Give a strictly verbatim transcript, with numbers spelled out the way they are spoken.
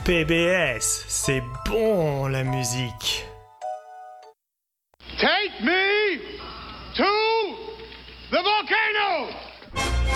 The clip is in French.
P B S, c'est bon la musique. Take me to the volcano!